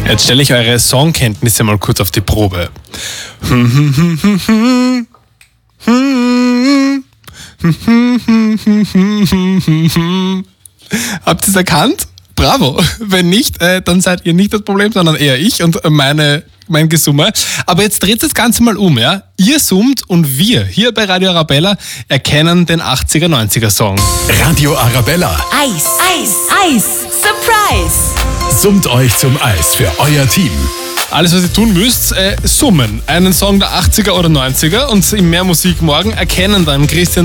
Jetzt stelle ich eure Songkenntnisse mal kurz auf die Probe. Habt ihr es erkannt? Bravo. Wenn nicht, dann seid ihr nicht das Problem, sondern eher ich und mein Gesumme. Aber jetzt dreht das Ganze mal um, ja? Ihr summt und wir hier bei Radio Arabella erkennen den 80er, 90er Song. Radio Arabella. Eis, Eis, Eis, Surprise! Summt euch zum Eis für euer Team. Alles, was ihr tun müsst, summen. Einen Song der 80er oder 90er und in mehr Musik morgen erkennen dann Christian